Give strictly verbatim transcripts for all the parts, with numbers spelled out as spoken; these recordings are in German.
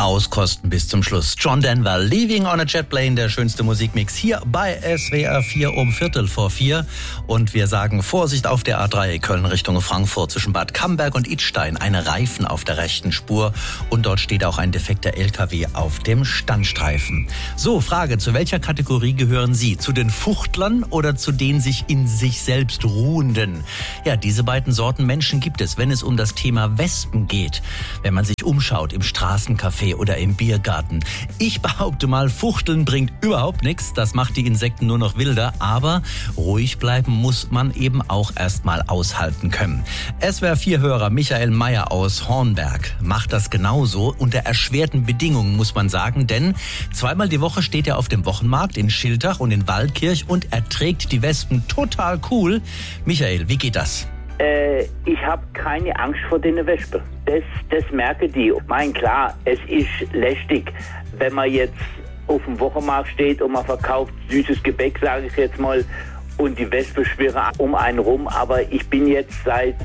auskosten bis zum Schluss. John Denver, Leaving on a Jet Plane, der schönste Musikmix hier bei S W R vier um Viertel vor vier. Und wir sagen Vorsicht auf der A drei Köln Richtung Frankfurt zwischen Bad Camberg und Idstein. Eine Reifen auf der rechten Spur und dort steht auch ein defekter L K W auf dem Standstreifen. So, Frage, zu welcher Kategorie gehören Sie? Zu den Fuchtlern oder zu den sich in sich selbst Ruhenden? Ja, diese beiden Sorten Menschen gibt es, wenn es um das Thema Wespen geht. Wenn man sich umschaut im Straßencafé oder im Biergarten. Ich behaupte mal, Fuchteln bringt überhaupt nichts. Das macht die Insekten nur noch wilder. Aber ruhig bleiben muss man eben auch erstmal aushalten können. S W R vier Hörer Michael Meyer aus Hornberg macht das genauso unter erschwerten Bedingungen, muss man sagen. Denn zweimal die Woche steht er auf dem Wochenmarkt in Schiltach und in Waldkirch und erträgt die Wespen total cool. Michael, wie geht das? Äh, ich habe keine Angst vor den Wespen. Das, das merken die. Mein klar, es ist lästig, wenn man jetzt auf dem Wochenmarkt steht und man verkauft süßes Gebäck, sage ich jetzt mal, und die Wespen schwirren um einen rum. Aber ich bin jetzt seit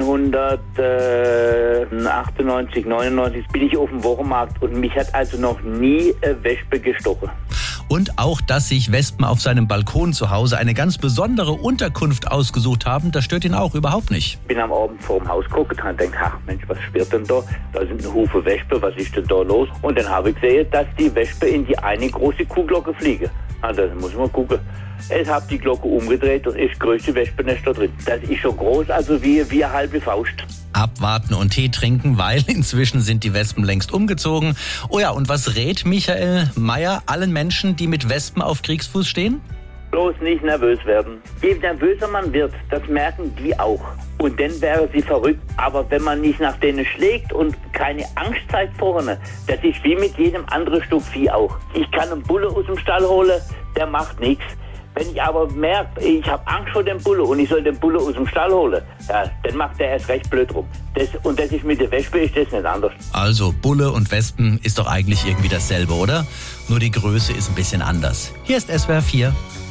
neunzehnhundertachtundneunzig, neunundneunzig bin ich auf dem Wochenmarkt und mich hat also noch nie eine Wespe gestochen. Und auch, dass sich Wespen auf seinem Balkon zu Hause eine ganz besondere Unterkunft ausgesucht haben, das stört ihn auch überhaupt nicht. Ich bin am Abend vor dem Haus geguckt und denke, ach Mensch, was schwirrt denn da? Da sind ein Haufen Wespen, was ist denn da los? Und dann habe ich gesehen, dass die Wespen in die eine große Kuhglocke fliegen. Also da muss man gucken. Ich habe die Glocke umgedreht und ist das größte Wespennest da drin. Das ist schon groß, also wie, wie eine halbe Faust. Abwarten und Tee trinken, weil inzwischen sind die Wespen längst umgezogen. Oh ja, und was rät Michael Meyer allen Menschen, die mit Wespen auf Kriegsfuß stehen? Bloß nicht nervös werden. Je nervöser man wird, das merken die auch. Und dann wäre sie verrückt. Aber wenn man nicht nach denen schlägt und keine Angst zeigt vorne, das ist wie mit jedem anderen Stück Vieh auch. Ich kann einen Bulle aus dem Stall holen, der macht nichts. Wenn ich aber merke, ich habe Angst vor dem Bulle und ich soll den Bulle aus dem Stall holen, ja, dann macht der erst recht blöd rum. Das, und das ist mit der Wespe ist das nicht anders. Also Bulle und Wespen ist doch eigentlich irgendwie dasselbe, oder? Nur die Größe ist ein bisschen anders. Hier ist S W R vier.